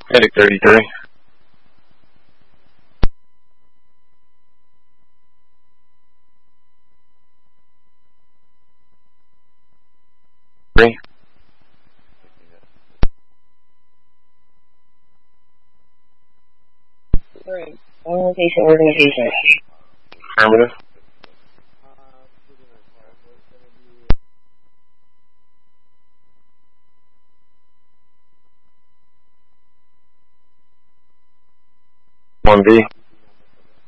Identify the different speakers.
Speaker 1: Medic 33. Three.
Speaker 2: Alright. Organization.
Speaker 1: Affirmative. One B.